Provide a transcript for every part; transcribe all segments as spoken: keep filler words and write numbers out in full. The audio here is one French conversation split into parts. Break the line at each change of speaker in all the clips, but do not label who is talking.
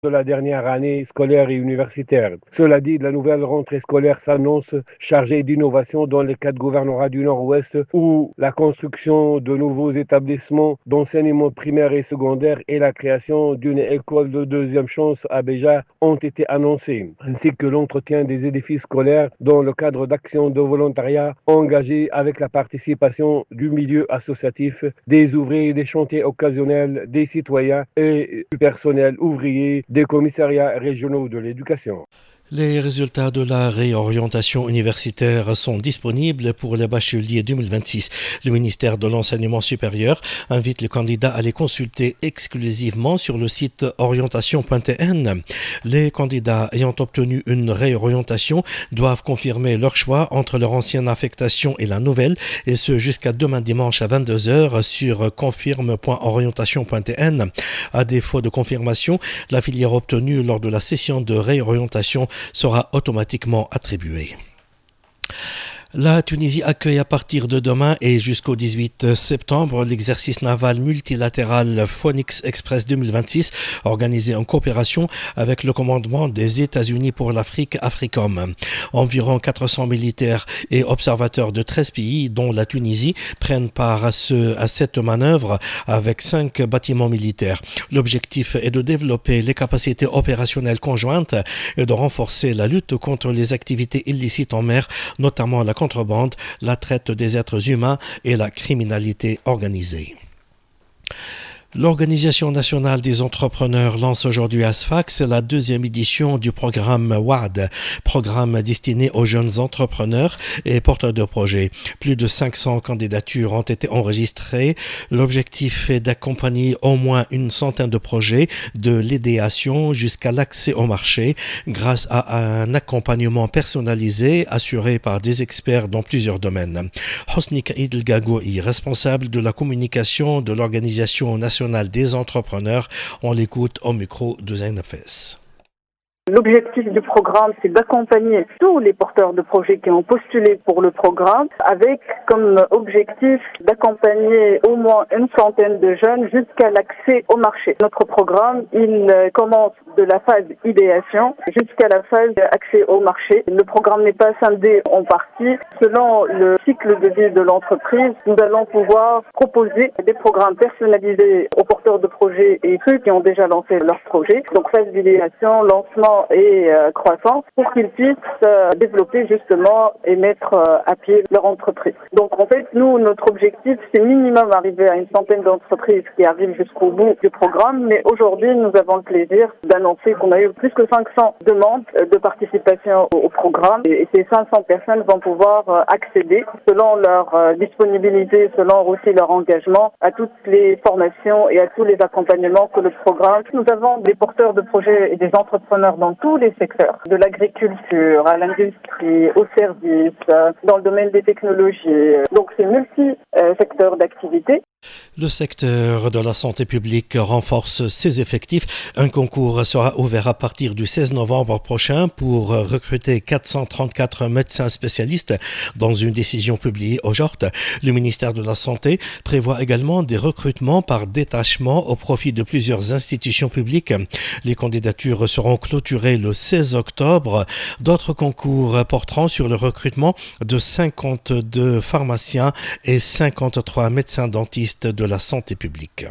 de la dernière année scolaire et universitaire. Cela dit, la nouvelle rentrée scolaire s'annonce chargée d'innovation dans le cadre gouvernorat du Nord-Ouest où la construction de nouveaux établissements d'enseignement primaire et secondaire et la création d'une école de deuxième chance à Béja ont été annoncées, ainsi que l'entretien des édifices scolaires dans le cadre d'actions de volontariat engagées avec la participation du milieu associatif, des ouvriers des chantiers occasionnels, des citoyens et du personnel ouvrier des commissariats régionaux de l'éducation.
Les résultats de la réorientation universitaire sont disponibles pour les bacheliers deux mille vingt-six. Le ministère de l'Enseignement supérieur invite les candidats à les consulter exclusivement sur le site orientation point t n. Les candidats ayant obtenu une réorientation doivent confirmer leur choix entre leur ancienne affectation et la nouvelle, et ce jusqu'à demain dimanche à vingt-deux heures sur confirme point orientation point t n. À défaut de confirmation, la filière obtenue lors de la session de réorientation sera automatiquement attribuée. La Tunisie accueille à partir de demain et jusqu'au dix-huit septembre l'exercice naval multilatéral Phoenix Express deux mille vingt-six organisé en coopération avec le commandement des États-Unis pour l'Afrique, AFRICOM. Environ quatre cents militaires et observateurs de treize pays, dont la Tunisie, prennent part à, ce, à cette manœuvre avec cinq bâtiments militaires. L'objectif est de développer les capacités opérationnelles conjointes et de renforcer la lutte contre les activités illicites en mer, notamment la contrebande, la traite des êtres humains et la criminalité organisée. L'Organisation nationale des entrepreneurs lance aujourd'hui à Sfax la deuxième édition du programme W A D, programme destiné aux jeunes entrepreneurs et porteurs de projets. Plus de cinq cents candidatures ont été enregistrées. L'objectif est d'accompagner au moins une centaine de projets, de l'idéation jusqu'à l'accès au marché, grâce à un accompagnement personnalisé assuré par des experts dans plusieurs domaines. Hosni Kaïd El Gagoui, responsable de la communication de l'Organisation nationale des entrepreneurs, on l'écoute au micro de Zainab Fès.
L'objectif du programme, c'est d'accompagner tous les porteurs de projets qui ont postulé pour le programme, avec comme objectif d'accompagner au moins une centaine de jeunes jusqu'à l'accès au marché. Notre programme, il commence de la phase idéation jusqu'à la phase accès au marché. Le programme n'est pas scindé en parties. Selon le cycle de vie de l'entreprise, nous allons pouvoir proposer des programmes personnalisés aux porteurs de projets et ceux qui ont déjà lancé leur projet. Donc phase d'idéation, lancement et euh, croissance pour qu'ils puissent euh, développer justement et mettre euh, à pied leur entreprise. Donc en fait, nous, notre objectif, c'est minimum arriver à une centaine d'entreprises qui arrivent jusqu'au bout du programme, mais aujourd'hui, nous avons le plaisir d'annoncer qu'on a eu plus que cinq cents demandes de participation au, au programme et, et ces cinq cents personnes vont pouvoir euh, accéder selon leur euh, disponibilité, selon aussi leur engagement à toutes les formations et à tous les accompagnements que le programme. Nous avons des porteurs de projets et des entrepreneurs dans tous les secteurs, de l'agriculture à l'industrie, aux services, dans le domaine des technologies. Donc c'est multi-secteurs d'activité.
Le secteur de la santé publique renforce ses effectifs. Un concours sera ouvert à partir du seize novembre prochain pour recruter quatre cent trente-quatre médecins spécialistes dans une décision publiée aujourd'hui. Le ministère de la Santé prévoit également des recrutements par détachement au profit de plusieurs institutions publiques. Les candidatures seront clôturées le seize octobre. D'autres concours porteront sur le recrutement de cinquante-deux pharmaciens et cinquante-trois médecins dentistes de la santé publique.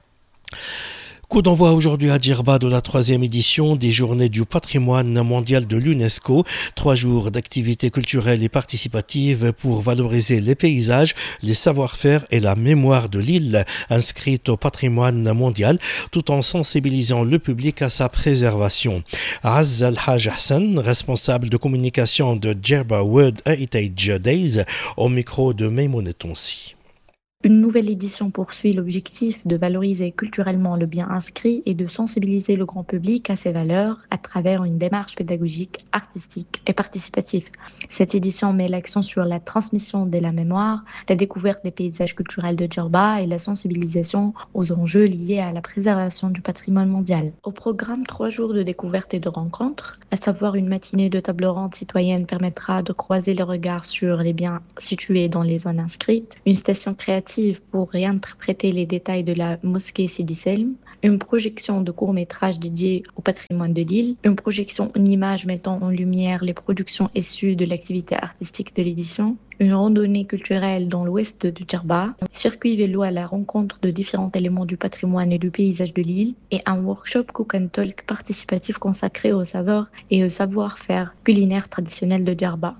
Coup d'envoi aujourd'hui à Djerba de la troisième édition des Journées du patrimoine mondial de l'UNESCO. Trois jours d'activités culturelles et participatives pour valoriser les paysages, les savoir-faire et la mémoire de l'île inscrite au patrimoine mondial, tout en sensibilisant le public à sa préservation. Azz Al-Haj Hassan, responsable de communication de Djerba World Heritage Days, au micro de Maïmoune Tonsi.
Une nouvelle édition poursuit l'objectif de valoriser culturellement le bien inscrit et de sensibiliser le grand public à ses valeurs à travers une démarche pédagogique, artistique et participative. Cette édition met l'accent sur la transmission de la mémoire, la découverte des paysages culturels de Djerba et la sensibilisation aux enjeux liés à la préservation du patrimoine mondial. Au programme, trois jours de découverte et de rencontres, à savoir une matinée de table ronde citoyenne permettra de croiser les regards sur les biens situés dans les zones inscrites, une station créative pour réinterpréter les détails de la mosquée Sidi Selm, une projection de court-métrage dédié au patrimoine de l'île, une projection en images mettant en lumière les productions issues de l'activité artistique de l'édition, une randonnée culturelle dans l'ouest de Djerba, un circuit vélo à la rencontre de différents éléments du patrimoine et du paysage de l'île, et un workshop cook and talk participatif consacré aux saveurs et au savoir-faire culinaire traditionnel de Djerba.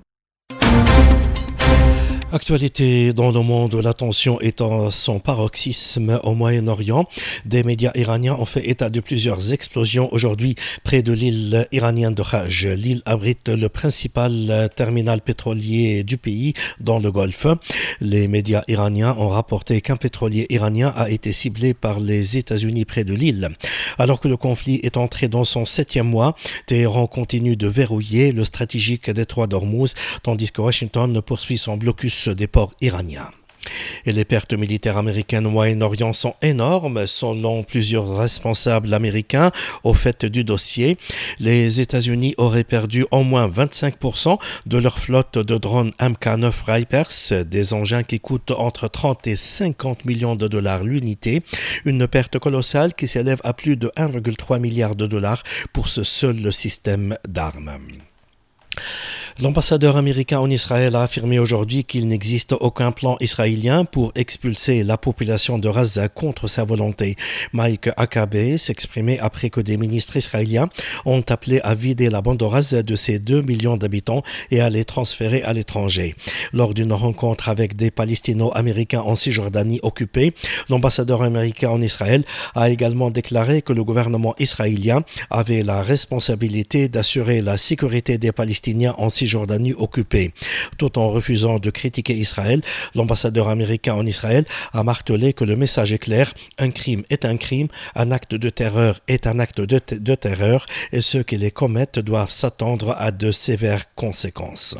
Actualité dans le monde, la tension est à son paroxysme au Moyen-Orient. Des médias iraniens ont fait état de plusieurs explosions aujourd'hui près de l'île iranienne de Hajj. L'île abrite le principal terminal pétrolier du pays dans le Golfe. Les médias iraniens ont rapporté qu'un pétrolier iranien a été ciblé par les États-Unis près de l'île. Alors que le conflit est entré dans son septième mois, Téhéran continue de verrouiller le stratégique détroit d'Ormuz, tandis que Washington poursuit son blocus des ports iraniens. Et les pertes militaires américaines au Moyen-Orient sont énormes, selon plusieurs responsables américains au fait du dossier. Les États-Unis auraient perdu au moins vingt-cinq pour cent de leur flotte de drones M K neuf Reapers, des engins qui coûtent entre trente et cinquante millions de dollars l'unité, une perte colossale qui s'élève à plus de un virgule trois milliard de dollars pour ce seul système d'armes. L'ambassadeur américain en Israël a affirmé aujourd'hui qu'il n'existe aucun plan israélien pour expulser la population de Gaza contre sa volonté. Mike Huckabee s'exprimait après que des ministres israéliens ont appelé à vider la bande de Gaza de ses deux millions d'habitants et à les transférer à l'étranger. Lors d'une rencontre avec des Palestino-Américains en Cisjordanie occupée, l'ambassadeur américain en Israël a également déclaré que le gouvernement israélien avait la responsabilité d'assurer la sécurité des Palestiniens en Cisjordanie occupée. Tout en refusant de critiquer Israël, l'ambassadeur américain en Israël a martelé que le message est clair: un crime est un crime, un acte de terreur est un acte de, t- de terreur et ceux qui les commettent doivent s'attendre à de sévères conséquences.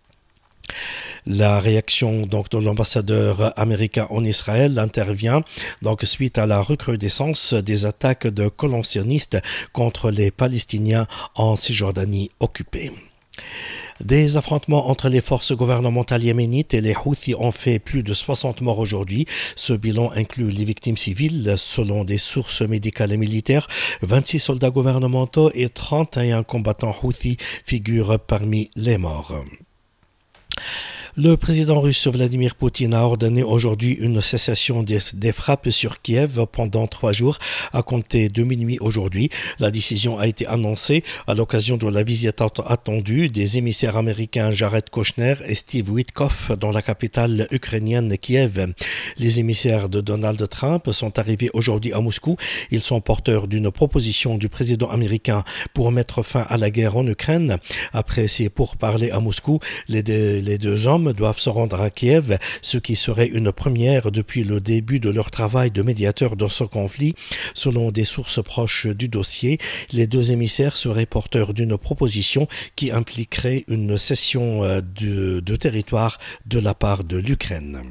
La réaction donc de l'ambassadeur américain en Israël intervient donc suite à la recrudescence des attaques de colonialistes contre les Palestiniens en Cisjordanie occupée. Des affrontements entre les forces gouvernementales yéménites et les Houthis ont fait plus de soixante morts aujourd'hui. Ce bilan inclut les victimes civiles. Selon des sources médicales et militaires, vingt-six soldats gouvernementaux et trente et un combattants Houthis figurent parmi les morts. Le président russe Vladimir Poutine a ordonné aujourd'hui une cessation des, des frappes sur Kiev pendant trois jours à compter de minuit aujourd'hui. La décision a été annoncée à l'occasion de la visite attendue des émissaires américains Jared Kushner et Steve Witkoff dans la capitale ukrainienne Kiev. Les émissaires de Donald Trump sont arrivés aujourd'hui à Moscou. Ils sont porteurs d'une proposition du président américain pour mettre fin à la guerre en Ukraine. Après ces pourparlers à Moscou, les deux, les deux hommes doivent se rendre à Kiev, ce qui serait une première depuis le début de leur travail de médiateur dans ce conflit. Selon des sources proches du dossier, les deux émissaires seraient porteurs d'une proposition qui impliquerait une cession de, de territoire de la part de l'Ukraine.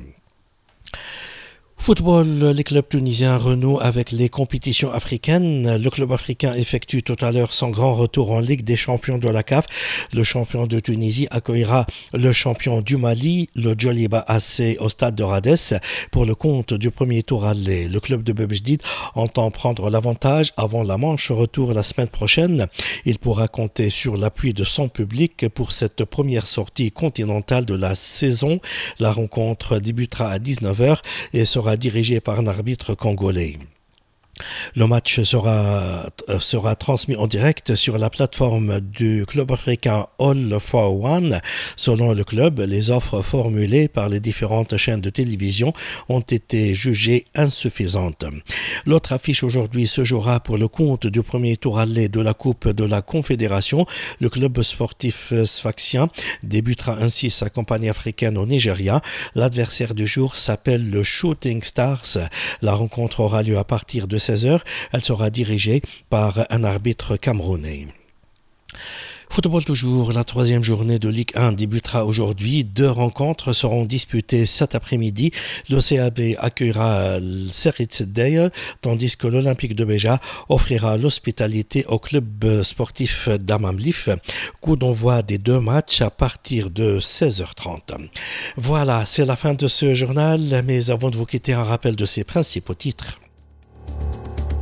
Football, les clubs tunisiens renouent avec les compétitions africaines. Le club africain effectue tout à l'heure son grand retour en Ligue des champions de la C A F. Le champion de Tunisie accueillera le champion du Mali, le Djoliba A C, au stade de Rades pour le compte du premier tour aller. Le club de Bebjdid entend prendre l'avantage avant la manche retour la semaine prochaine. Il pourra compter sur l'appui de son public pour cette première sortie continentale de la saison. La rencontre débutera à dix-neuf heures et sera dirigé par un arbitre congolais. Le match sera, sera transmis en direct sur la plateforme du club africain All for One. Selon le club, les offres formulées par les différentes chaînes de télévision ont été jugées insuffisantes. L'autre affiche aujourd'hui se jouera pour le compte du premier tour aller de la Coupe de la Confédération. Le club sportif sfaxien débutera ainsi sa campagne africaine au Nigeria. L'adversaire du jour s'appelle le Shooting Stars. La rencontre aura lieu à partir de seize heures. Elle sera dirigée par un arbitre camerounais. Football toujours, la troisième journée de Ligue un débutera aujourd'hui. Deux rencontres seront disputées cet après-midi. Le C A B accueillera le Seritz Deir, tandis que l'Olympique de Béja offrira l'hospitalité au club sportif d'Amamlif. Coup d'envoi des deux matchs à partir de seize heures trente. Voilà, c'est la fin de ce journal, mais avant de vous quitter, un rappel de ses principaux titres.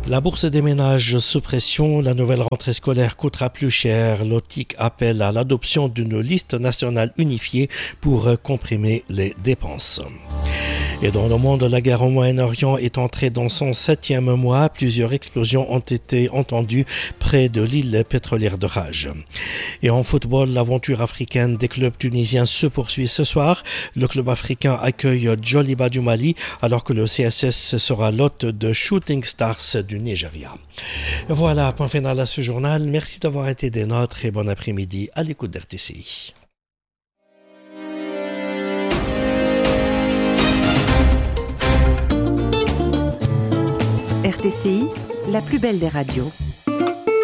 La bourse des ménages sous pression, la nouvelle rentrée scolaire coûtera plus cher. L'O T I C appelle à l'adoption d'une liste nationale unifiée pour comprimer les dépenses. Et dans le monde, la guerre au Moyen-Orient est entrée dans son septième mois. Plusieurs explosions ont été entendues près de l'île pétrolière de Raj. Et en football, l'aventure africaine des clubs tunisiens se poursuit ce soir. Le club africain accueille Djoliba du Mali, alors que le C S S sera l'hôte de Shooting Stars du Nigeria. Voilà, point final à ce journal. Merci d'avoir été des nôtres et bon après-midi à l'écoute d'R T C I.
R T C I, la plus belle des radios.